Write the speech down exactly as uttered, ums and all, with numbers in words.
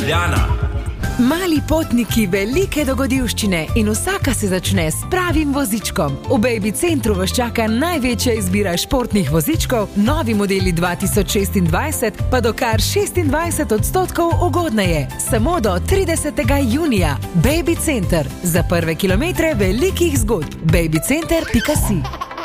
Ljubljana. Mali potniki, velike dogodivščine in vsaka se začne s pravim vozičkom. V Baby Centru vas čaka največja izbira športnih vozičkov, novi modeli dva tisoč šestindvajset pa do kar šestindvajset odstotkov ugodneje. Samo do tridesetega junija. Baby Center. Za prve kilometre velikih zgodb. baby center pika si.